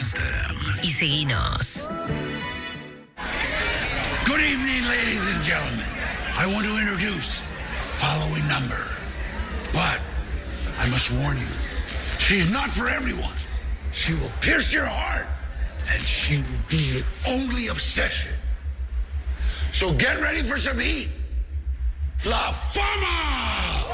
Instagram y seguinos. Good evening, ladies and gentlemen. I want to introduce the following number. But I must warn you, she's not for everyone. She will pierce your heart, and she will be your only obsession. So get ready for some heat. La Fama!